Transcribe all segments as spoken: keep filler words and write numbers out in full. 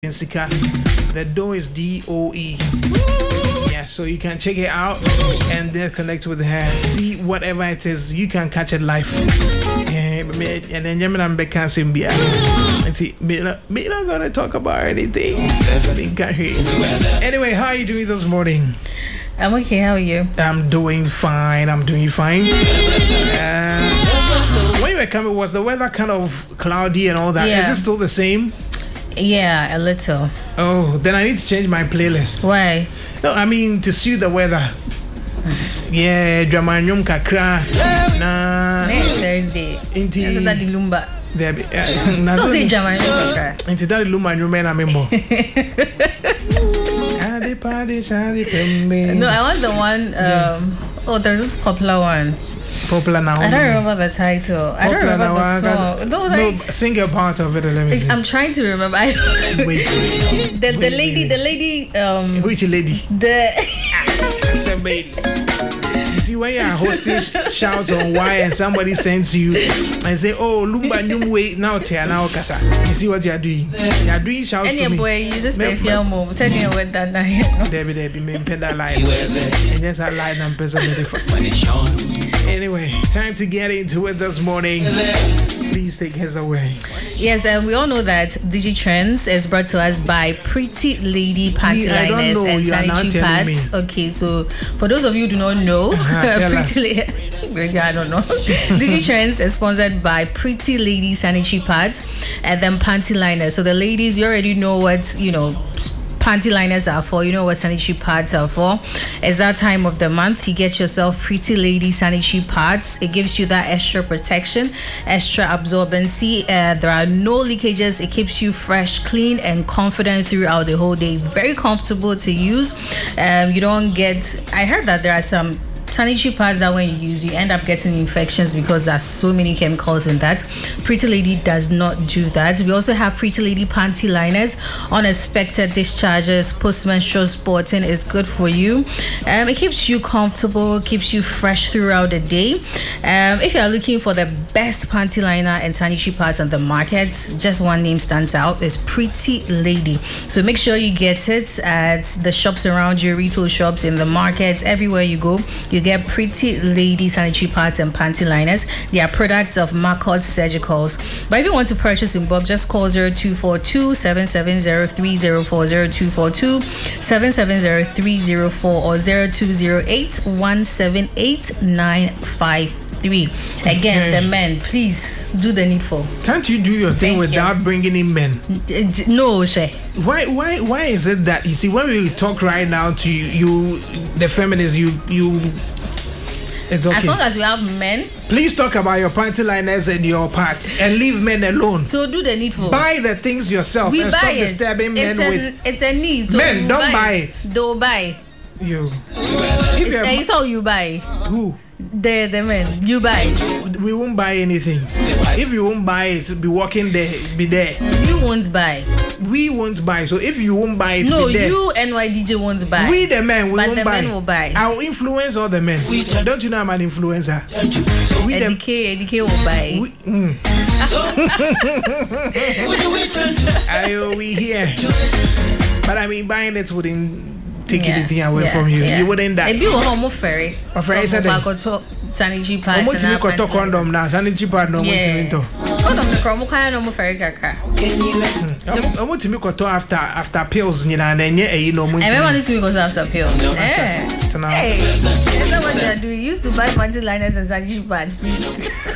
Sika. The door is D O E. Yeah, so you can check it out and then connect with her. See whatever it is, you can catch it live. Yeah, and then you're not back and be me not gonna talk about anything. Anyway, how are you doing this morning? I'm okay. How are you? I'm doing fine. I'm doing fine. Uh, when you were coming, was the weather kind of cloudy and all that? Yeah. Is it still the same? Yeah, a little. Oh, then I need to change my playlist. Why? No, I mean to suit the weather. Yeah, Dramanyum Kakra. Nah. Next Thursday. Inti. That's that the Lumba. There be. So say Dramanyum Kakra. Inti that Lumba you men amembo. No, I want the one. Um, yeah. Oh, there's this popular one. Popular now. I don't remember the title. I don't remember the song. No, like, no, sing a part of it. Let me see. I'm trying to remember. I don't wait, the the wait, lady, wait. the lady. Um, Which lady? The. Somebody. You see when you're hosting shouts on why and somebody sends you and say, "Oh, Lumba new way now tia now kasa." You see what you're doing? You're doing shouts Any to me. Boy, you just stay film move. Send me with that line. Debbie, Debbie, me penda line. And yes, I line and person. Anyway, time to get into it this morning. Please take us away. Yes, uh, we all know that DigiTrends is brought to us by Pretty Lady Panty Liners and Sanitary Pads. Okay, so for those of you who do not know, uh, Pretty Lady, I don't know. DigiTrends is sponsored by Pretty Lady Sanitary Pads and then Panty Liners. So the ladies, you already know what, you know, panty liners are for. You know what sanitary pads are for. It's that time of the month. You get yourself Pretty Lady sanitary pads. It gives you that extra protection, extra absorbency. Uh, there are no leakages. It keeps you fresh, clean, and confident throughout the whole day. Very comfortable to use. Um, you don't get. I heard that there are some sanitary pads that when you use you end up getting infections because there's so many chemicals in that. Pretty Lady does not do that. We also have Pretty Lady panty liners. Unexpected discharges, post-menstrual sporting is good for you. Um, it keeps you comfortable, keeps you fresh throughout the day. Um, if you are looking for the best panty liner and sanitary pads on the market, just one name stands out. It's Pretty Lady. So make sure you get it at the shops around you, retail shops, in the market, everywhere you go. You get Pretty Lady sanitary pads and panty liners. They are products of Marcot Surgicals. But if you want to purchase in bulk, just call zero two four two, seven seven zero, three zero four, zero two four two, seven seven zero, three zero four or zero two zero eight, one seven eight nine five three. Again, okay. The men, please do the needful. Can't you do your thing Thank without you. bringing in men? No, Shay. Why, why, why is it that you see when we talk right now to you, you the feminists, you, you, it's okay. As long as we have men, please talk about your panty liners and your parts and leave men alone. So do the needful. Buy the things yourself and stop disturbing men it's with. A, it's a need. So men, don't buy, buy it. Don't buy. You. It's, it's how you buy. Who? The the men you buy. We won't buy anything. If you won't buy it, be walking there, be there. You won't buy. We won't buy. So if you won't buy it, no, be there. You N Y D J won't buy. We the men, we but won't the buy. men will buy. I'll influence all the men. Don't you know I'm an influencer? So we the D K will buy. We, mm. Are we here? But I mean, buying it wouldn't take yeah, anything away yeah, from you. Yeah. You wouldn't die. If you were home ferry, ferry said sanitary pads and a panty condom now. Sanitary pad no more to Condom the chromo kind of ferry kakra. I want to make a after after pills, you know, and then yeah, you know, I wanted to go after pills. Hey, that's not what you're doing. You used to buy panty liners and sanitary pads, please.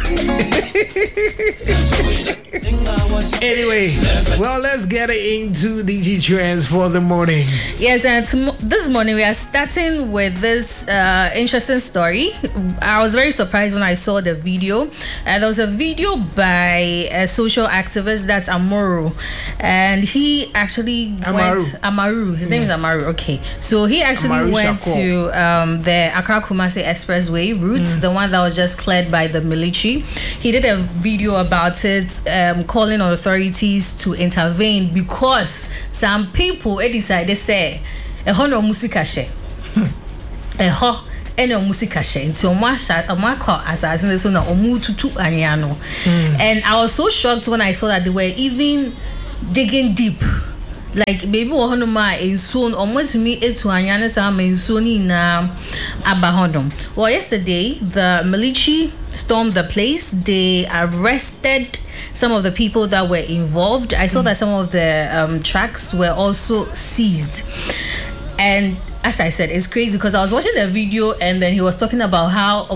Anyway, well, let's get into DigiTrends for the morning. Yes, and t- this morning we are starting with this uh, interesting story. I was very surprised when I saw the video. And uh, there was a video by a social activist, that's Amaru, and he actually Amaru. went Amaru. His yes. name is Amaru. Okay, so he actually Amaru went Shako. to um, the Accra Kumasi Expressway route, mm. the one that was just cleared by the military. He did a video about it, um, calling on authorities to intervene because some people they decided they say a hono musika she a ho ene musika she nti omo asha omo akọ assassin so na omo tutu anya no. And I was so shocked when I saw that they were even digging deep like baby ohonoma in soon or what to me etu anyane sama in soni na abahondom. Well, yesterday the military stormed the place. They arrested some of the people that were involved. I saw mm. that some of the um, tracks were also seized. And as I said, it's crazy because I was watching the video and then he was talking about how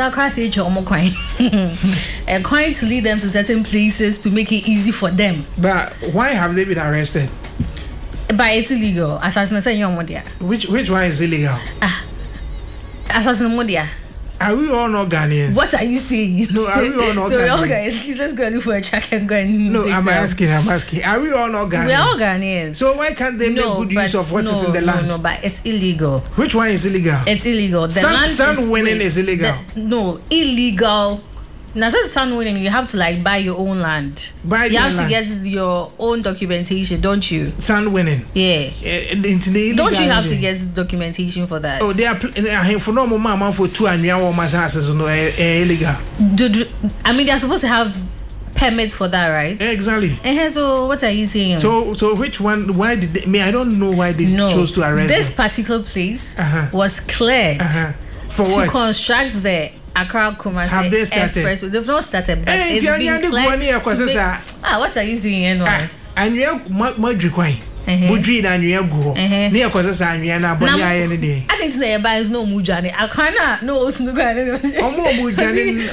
and trying to lead them to certain places to make it easy for them. But why have they been arrested? But it's illegal. Assassination. Which which one is illegal? Ah, assassination. Are we all not Ghanaians? What are you saying? No, are we all not so Ghanaians? So all guys, please let's go look for a track and go and No, I'm asking, I'm asking. Are we all not Ghanaians? We're all Ghanaians. So why can't they no, make good use of what no, is in the land? No, no, but it's illegal. Which one is illegal? It's illegal. The sun, land sun is winning wait, is illegal. The, no, illegal. Now, since sun winning, you have to like buy your own land. Buy you have land. to get your own documentation, don't you? Sun winning. Yeah. Uh, the don't you have to get documentation for that? Oh, they are for no more for two and one houses no illegal. I mean, they are supposed to have permits for that, right? Exactly. And so, what are you saying? So, so which one? Why did they, I mean? I don't know why they no, chose to arrest this them. particular place uh-huh. was cleared uh-huh. for to what? construct the Accra Kumasi Express. They've not started, but hey, it's been cleared. Make, ah, what are you saying anyway? And you have Madri Quine. Mudri and you have go. Near causes and you are not any day. I didn't say about no Mujani. I can't know Snugan. Oh, more Mujani.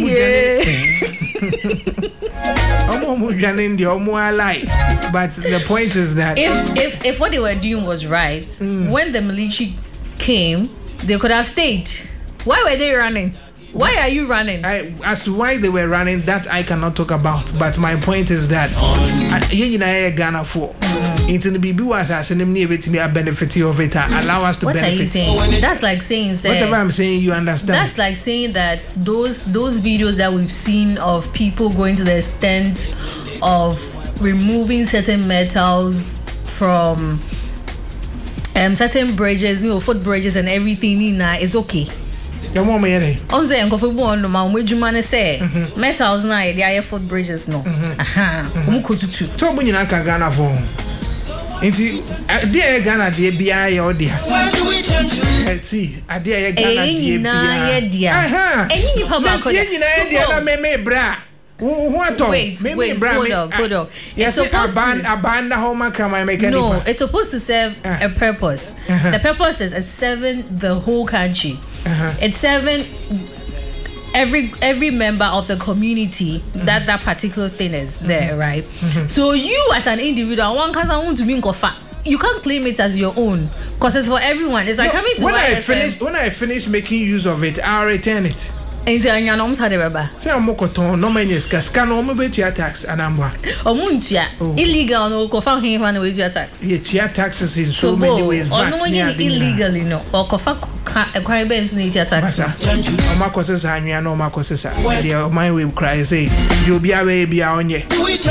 Oh, more Mujani, the more alike. But the point is that if if if what they were doing was right, mm. when the military came, they could have stayed. Why were they running? Why are you running? I, as to why they were running, that I cannot talk about. But my point is that you know Ghana for into the B B was asking them near to me a benefit of it. Allow us to what benefit. Are you saying? That's like saying say, whatever I'm saying, you understand. That's like saying that those those videos that we've seen of people going to the extent of removing certain metals from um certain bridges, you know, foot bridges and everything in uh, is okay. Your mom here. On say enko fo bon no ma we dwuma ne say metals na they are foot bridges no. Aha. Um kotutu. To mo nyina ka Ghana for. Enti dey Ghana dey bia ye o dia. Let's see. Ade ye Ghana dey bia. Aha. Enyi ni pa ba ko. Enti nyina ye dey na me me bra. Wait, wait, wait, hold up, hold up. Yes, a band, a band, home camera make No, it's supposed to serve uh, a purpose. Uh-huh. The purpose is it's serving the whole country. Uh-huh. It's serving every every member of the community mm-hmm. that that particular thing is there, mm-hmm. right? Mm-hmm. So you as an individual, one can want to mean you can't claim it as your own because it's for everyone. It's like no, coming to when I finish when I finish making use of it, I'll return it. Enti anya no msa de baba. Say amokoton no manyes kaska no mo betua tax anambwa. Omuntua illegal no ko fa hin fan we tua tax. Ye tua taxes in so, so many ways. Ono when illegally no or ko fa kwan be nso tua tax. O makosa sa anwia no makosa sa. Dey my way cry say you be awe be a onye.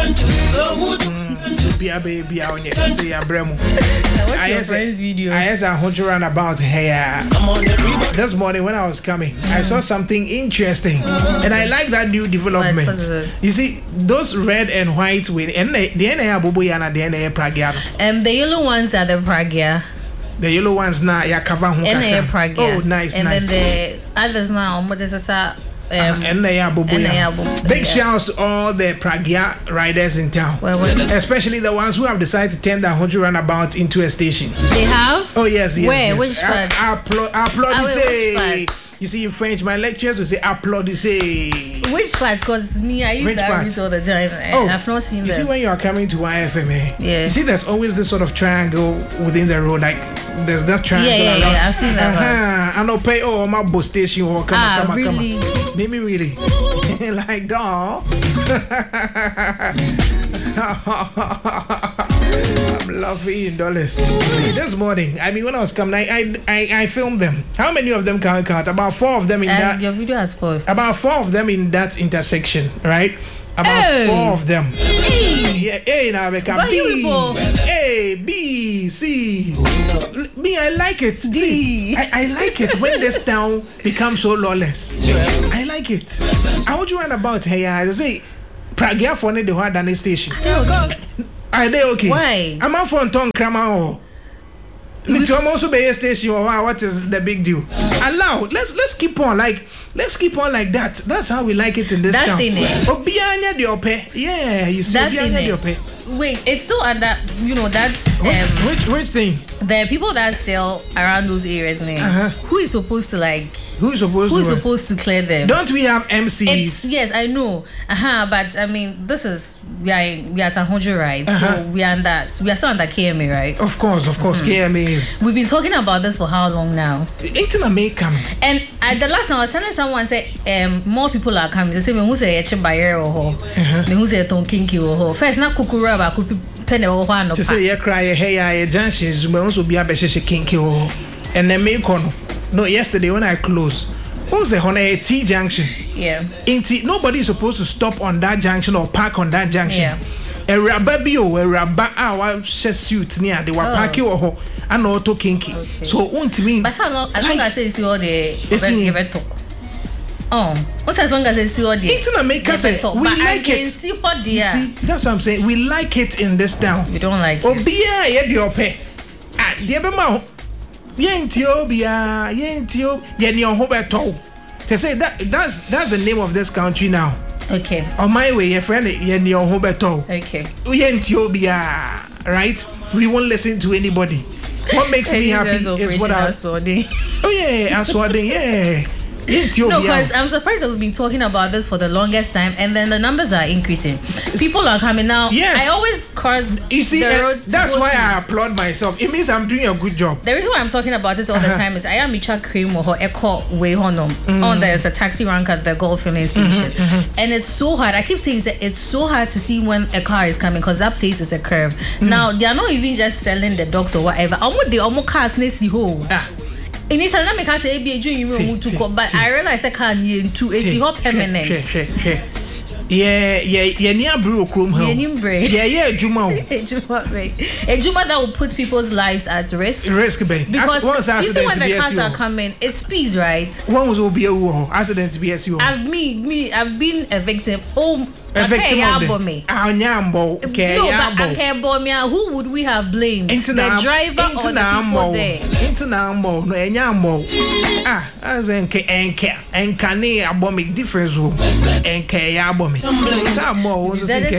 Be a baby a onye. Say abremu. What's your friend's video? I asked a hundred round about hair. This morning when I was coming, mm. I saw something interesting, mm. and I like that new development. You see, those red and white with and the N A Bubuya the N A Pragia. Um, the yellow ones are the Pragia. The yellow ones now ya cover N A Pragia. Oh, nice, and nice. And then the others now, what is this? Um, N A Bubuya. Big shouts to all the Pragia riders in town, well, well, especially the ones who have decided to turn that hundred roundabout into a station. They have? Oh yes, yes. Where? Yes. Which part? Applaudissez. You see, in French, my lecturers will say applaudissez. Which part? Because me, I use Which that part? all the time. Oh, I've not seen. You them. see, when you are coming to Y F M A, yeah. You see, there's always this sort of triangle within the road, like there's that triangle. Yeah, yeah, yeah. I've seen that. Uh-huh. I know pay oh my bus station or come ah, come really? come. Maybe really, like dog. I'm loving dollars. See, this morning, I mean, when I was coming, I, I I I filmed them. How many of them can I count? About four of them in and that. Your video has posted. About four of them in that intersection, right? About hey. four of them. Hey, yeah, hey now we can B, A, B, C. Me, I like it. D. See, I, I like it when this town becomes so lawless. I like it. I want you run about here. I say, Pragia for the hard than station. Are they okay? Why? I'm out for Tom Krama. It's also be station. Wow, what is the big deal? Allow. Let's let's keep on like let's keep on like that. That's how we like it in this that town. Obianya di ope. Yeah, you see Obianya di ope. Wait, it's still under, you know, that's um, which, which which thing? The people that sell around those areas now. Uh-huh. Who is supposed to like? Who is supposed who to? Who is supposed to clear them? Don't we have M Cs? It's, yes, I know. Uh-huh, but I mean, this is we are in, we are at Ahonjo, right? Uh-huh. So we are under we are still under K M A, right? Of course, of course, mm-hmm. K M A is. We've been talking about this for how long now? Ain't in America. And at the last time I was telling someone say um more people are coming. They say me who say Eche Bayer or me who say Tonkinki or first na Kukura ba Kupi. To say you cry hey I junctions we also be a beshe kinky oh and then make on no yesterday when I close who's the on a T junction yeah ain't nobody is supposed to stop on that junction or park on that junction yeah a rubber bio a rubber our suit near they were parking or an auto kinky so won't mean but as long as I say all the oh, what's as long as it's still there? It's not make us say we like it. See what you see, that's what I'm saying. We like it in this town. We don't like it. Obia ye di ope. Ah, di be ma. Ye nti obia, ye nti ob, ye ni on ho beto. They say that that's that's the name of this country now. Okay. On my way, your friend, ye ni on ho beto. Okay. Ye nti obia, right? We won't listen to anybody. What makes me happy is what I. Oh yeah, Aswadi, yeah. No, because I'm surprised that we've been talking about this for the longest time, and then the numbers are increasing. People are coming now. Yes. I always cross you see, the road. That's why to. I applaud myself. It means I'm doing a good job. The reason why I'm talking about this all uh-huh. the time is I am Micha Cream or Echo Way Honum. Mm-hmm. On there's a taxi rank at the Golf Filling Station, mm-hmm, mm-hmm. and it's so hard. I keep saying that it's so hard to see when a car is coming because that place is a curve. Mm-hmm. Now they are not even just selling the dogs or whatever. Almost the almost cars nesi ho. Initially, I make us say be a dream room to go, but I realized I can't into it's not permanent. Yeah, yeah, yeah, near Brew Chrome. Yeah, yeah, Juma. A Juma that will put people's lives at risk. Risk, babe. Because you see when the cars are coming, it speeds, right? One will be a war, accident to be S U. I've me, me, I've been a victim. Oh, a victim of me. Our Nyambo, okay, no, who would we have blamed? The driver or the people there? Internambo, no, Nyambo. Ah, as Enke, Enke, Enkane, Abomic difference. Enke, Abomic. Come on,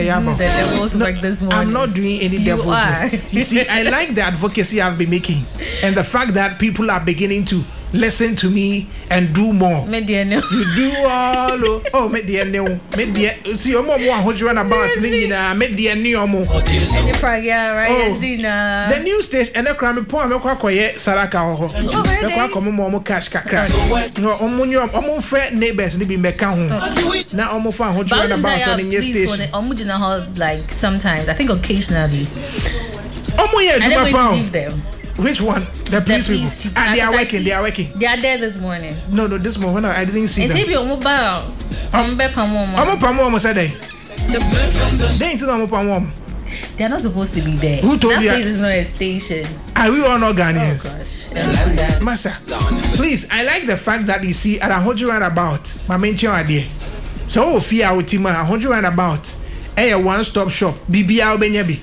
I'm not doing any you devil's are. work. You see, I like the advocacy I've been making and the fact that people are beginning to listen to me and do more. You do all oh me dear no me dear see your mom want to run about nina me dear new mo the new stage and the crime point me kwa koye saraka ho me kwa komo mo cash kakra no omo nyu omo friend neighbors ni bi meka ho na omo fa ho run about on the station omo jina ho like sometimes I think occasionally omo ye juma pa which one? The police, the police people. people. Ah, they are working. See, they are working. They are there this morning. No, no, this morning I didn't see them. It's maybe on mobile. I'm be pamom. I'm pamom. Said they. They ain't no pamom. They are not supposed to be there. Who told that you? That place is not a station. Are we all not Ghanaians? Oh gosh. Massa, please. I like the fact that you see at a hundred roundabout. My main idea. So fear our team a hundred roundabout. A one-stop shop. B B R Benyabi.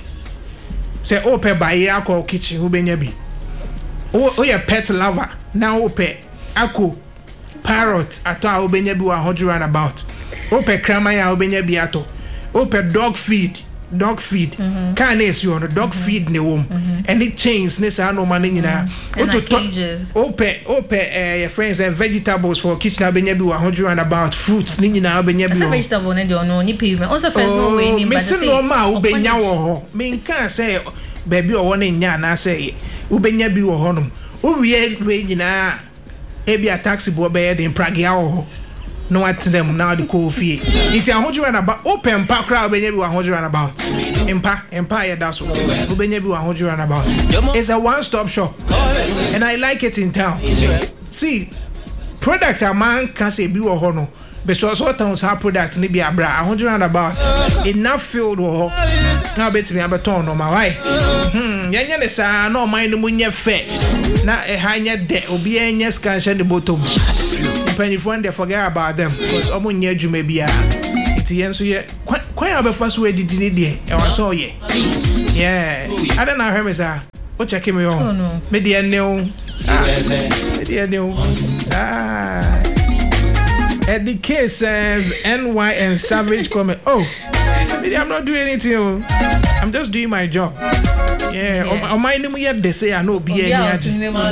Say open by your kitchen. Who Benyabi. Oh, oh, your pet lover now. Open ako parrot ato a obenya bi wa hundred roundabout. Open kramaya obenya bi ato. Open dog feed, dog feed. Can is you on dog feed ne wom. And it chains ne sa no man nyina. Open cages. Open open eh your friends and vegetables for kitchen obenya bi wa hundred roundabout. Fruits ne nyina obenya bi. Asa vegetable ne do no ni pay. Also first no way ni but say no ma obenya wo ho. Me nka say baby o won nya na say ubenya bi wo honum uwie we nyina e bia taxi bo be de pragia wo no at them now the coffee it a hundred and about open pa kra ubenya bi one hundred and about empa empa ya daso ubenya bi one hundred and about it's a one stop shop and I like it in town. See product a man can say bi wo ho no because what towns have product ni be abra one hundred and about enough field wo now bet me abeton no my why hmm yanya ne sa no mind mu nye fe na e hanya de obi anya scan the bottom penny friend they forget about them because omo nye adwuma bia iti yen so ye kwan abefa so edidi ne de e wa so ye Yeah. I don't know her, sir. What checking me on? Oh no. Media new. Media new. Ah. Eddie K says N Y and Savage comment. Oh, maybe I'm not doing anything. I'm just doing my job. Yeah. On my name yet they say I know be any. Yeah.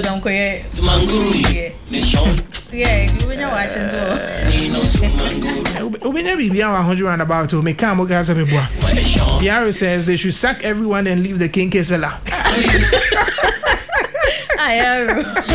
Yeah, you when you watching so. We never be one hundred and about to make come okay me boy. Biaro says they should sack everyone and leave the king Kesela. I am.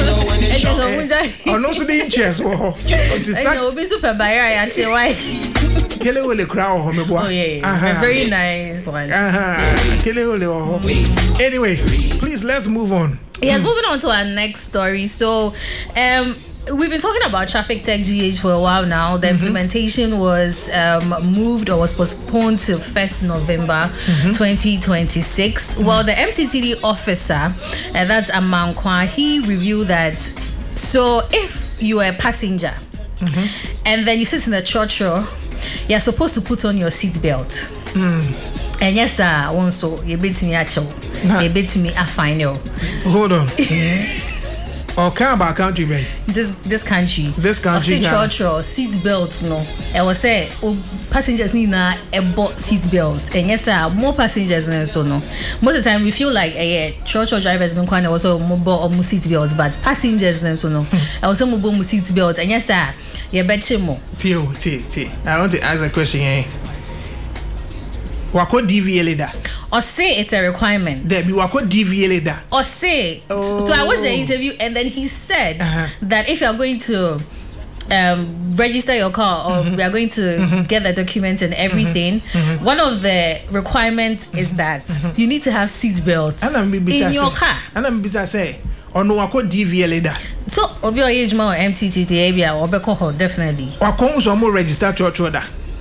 Oh no, so the interest. Oh, I know be super buyer actually why. Kele wole crowd oh me boy. Oh yeah, a very nice one. Uh-huh. Kele wole oh. Anyway, please let's move on. Yes, moving on to our next story. So, um we've been talking about Traffic Tech G H for a while now. The mm-hmm. implementation was um, moved or was postponed to first November mm-hmm. twenty twenty-six. Mm-hmm. Well, the M T T D officer, uh, that's Amankwa, he reviewed that. So if you are a passenger mm-hmm. and then you sit in a churchill, you're supposed to put on your seat belt. Mm. And yes, sir, also, you bet me a chill. You bet me a final. Hold on. Or care about country, babe. This this country. This country. Seat church or seat belt, no. I was say, oh, passengers need na a bought seat belt. And yes, sir, more passengers than so no. Most of the time we feel like eh, church or drivers don't quite also mobile or seat belt, but passengers than so no. I also mobile seat belt. And yes, sir, you bet you more. Tio, T, T. I want to ask a question here. What could D V L that? Or say it's a requirement. There be what could D V L that? Or say. Oh. So I watched the interview and then he said uh-huh. that if you are going to um, register your car or mm-hmm. we are going to mm-hmm. get the documents and everything, mm-hmm. one of the requirements mm-hmm. is that mm-hmm. you need to have seat belts in your car. And I'm busy say. Or no, I could D V L that. So obi o age ma M T T D area or be call definitely. Or come so more register church order.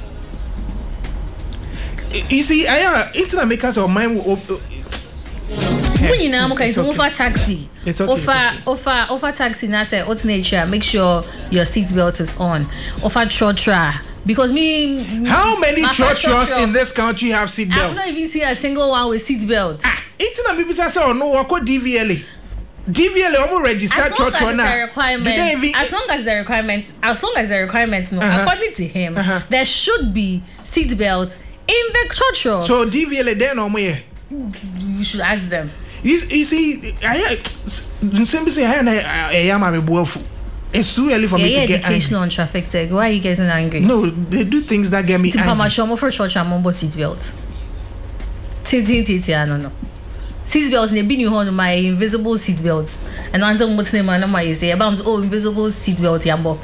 You see, I uh, internet makers of mine will. When you know, okay, so offer taxi. It's okay. Offer, it's okay. offer, offer taxi. Now say, what's nature? Make sure your seat belt is on. Offer trotra because me. How many trotros in this country have seat belts? I've not even seen a single one with seat belts. Ah, internet people say, oh no, I could D V L. D V L almost registered church now. Even... As long as the requirements, as long as the requirements, no. Uh-huh. According to him, uh-huh. there should be seat belts in the church. So D V L there no more. You should ask them. You, you see, I simply say I am a boyful. It's too early for yeah, me yeah, to get education on traffic tech. Why are you getting angry? No, they do things that get me it's angry. I'm for church I'm on seat belts. Tin tin tin tin. I don't know. Seat belts in the bin you hold my invisible seat belts. And answer what's name and my say about oh invisible seat belt yabo.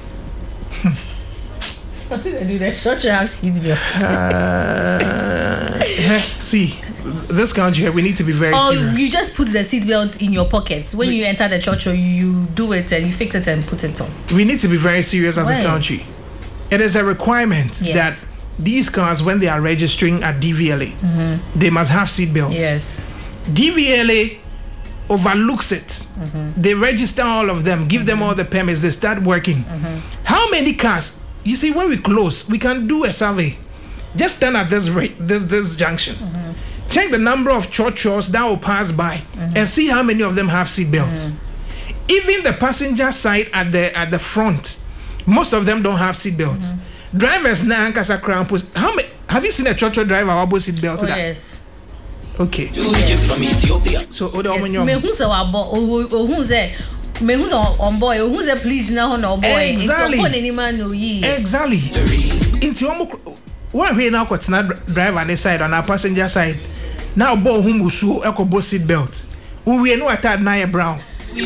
I think they do that. Church have seat belts. Uh, see, this country we need to be very or serious. You just put the seat belt in your pockets when you enter the church, or you do it and you fix it and put it on. We need to be very serious as Why? a country. It is a requirement yes. that these cars, when they are registering at D V L A, mm-hmm. they must have seat belts. Yes. D V L A overlooks it. Mm-hmm. They register all of them, give mm-hmm. them all the permits, they start working. Mm-hmm. How many cars? You see, when we close, we can do a survey. Just stand at this rate, this this junction. Mm-hmm. Check the number of churches that will pass by mm-hmm. and see how many of them have seat belts. Mm-hmm. Even the passenger side at the at the front, most of them don't have seat belts. Mm-hmm. Drivers now, how many? Have you seen a church driver with seat belt? Oh, yes. Okay. Yes. From Ethiopia. So, Oda yes. Me who's a who's a me who's on boy who's a police now on boy. Exactly. Exactly. Into one way now got not driver on the side on our passenger side. Now boy whom will show echo both seat belt. We know at that Naya Brown.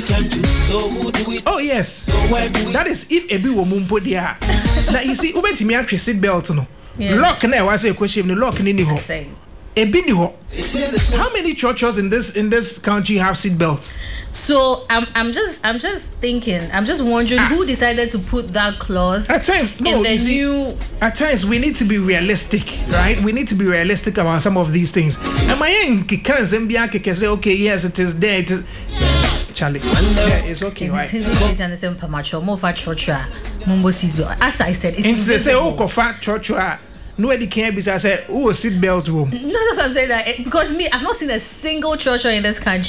Oh yes. That is if a bit woman put there. Now you see, who went me actually seat belt no. Lock now was a question the lock in the hole. A biniho. How many churches in this in this country have seat belts? So I'm I'm just I'm just thinking I'm just wondering ah. who decided to put that clause. At times, no. In the see, new... At times, we need to be realistic, right? We need to be realistic about some of these things. And my young can say, okay, yes, it is there. It is Charlie. Yeah, it's okay, right? As I said, it's say, oh, fat church. Nobody can be. So I said, oh, seat belt room. No, that's what I'm saying. That because me, I've not seen a single church in this country.